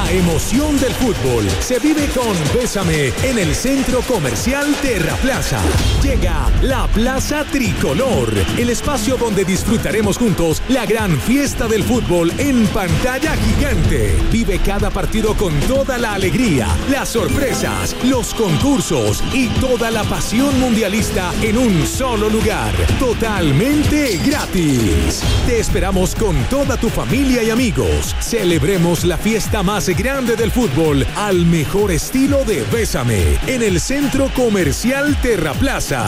La emoción del fútbol se vive con Bésame en el Centro Comercial Terraplaza. Llega la Plaza Tricolor, el espacio donde disfrutaremos juntos la gran fiesta del fútbol en pantalla gigante. Vive cada partido con toda la alegría, las sorpresas, los concursos y toda la pasión mundialista en un solo lugar, totalmente gratis. Te esperamos con toda tu familia y amigos. Celebremos la fiesta más grande del fútbol al mejor estilo de Bésame en el Centro Comercial Terraplaza.